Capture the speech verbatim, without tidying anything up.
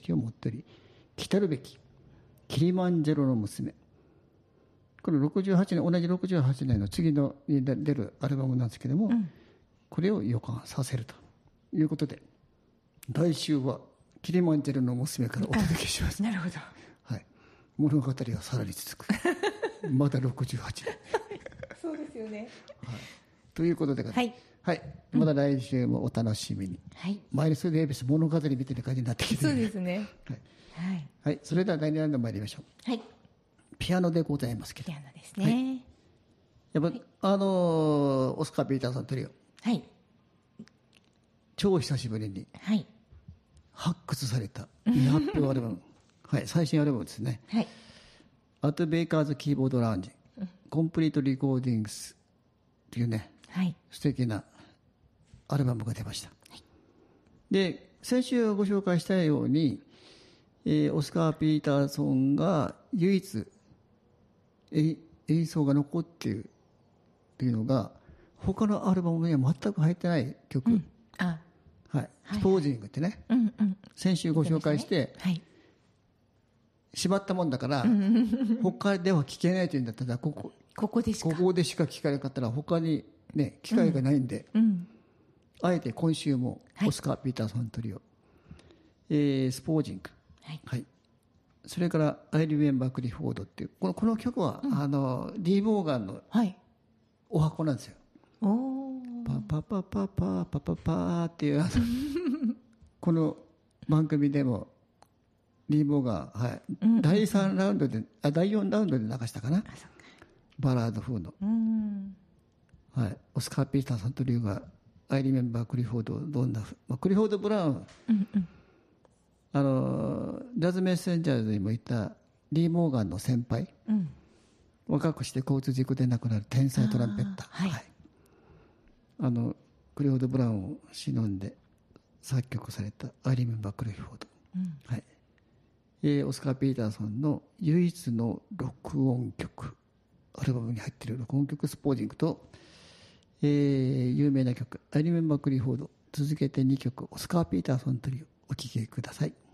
識を持っており来たるべきキリマンジャロの娘、このろくじゅうはちねん、同じろくじゅうはちねんの次のに出るアルバムなんですけども、うん、これを予感させるということで、来週はキリマンジャロの娘からお届けします。 なるほど、 はい、物語がさらに続くまだろくじゅうはちねんそうですよね、 はい、ということで、 はいはい、また来週もお楽しみに、 はい、 マイルス・デイビス物語みたいな感じになってきて、ね、 そうですね、 はいはいはい、それではだいにラウンド参りましょう。 はい、 ピアノでございますけど、 ピアノですね、はい、 やっぱ、はい、あのオスカー・ピーターソントリオ、 はい、 超久しぶりに発掘された未発表アルバム、はい、最新アルバムですね、 はい、 アット・ベイカーズ・キーボード・ラウンジ、うん、コンプリート・リコーディングスというね、 はい、 素敵なアルバムが出ました、 はい、 で先週ご紹介したように、えー、オスカー・ピーターソンが唯一演奏が残っているというのが他のアルバムには全く入ってない曲、うん、 あ、 はい、スポージングってね、 はいはい、うんうん、 先週ご紹介して、 はい、 しまったもんだから、他では聴けないというんだったらここ、 ここでしかここでしか聴かなかったら他に、ね、機会がないんで、 うんうん、 あえて今週もオスカー・ピーターソントリオ、はい、えー、スポージング、 はいはい、 それから「I Remember Clifford」っていうこの、この曲は、うん、あのリー・モーガンのお箱なんですよ、 はい、おパパパパパパパパっていうこの番組でもリー・モーガン、はい、うん、だいさんラウンドであだいよんラウンドで流したかな、バラード風の、うん、はい、オスカー・ピーターソントリオが「I Remember Clifford」どんな、まあ、クリフォード・ブラウン、うんうん、あのジャズメッセンジャーズにもいたリー・モーガンの先輩、うん、若くして交通事故で亡くなる天才トランペッター、はいはい、あのクリフォード・ブラウンを忍んで作曲された「I Remember Clifford」、うん、はい、えー、オスカー・ピーターソンの唯一の録音曲、アルバムに入っている録音曲「スポージング」と、えー、有名な曲「I Remember Clifford」、続けてにきょくオスカー・ピーターソントリオお聴きください。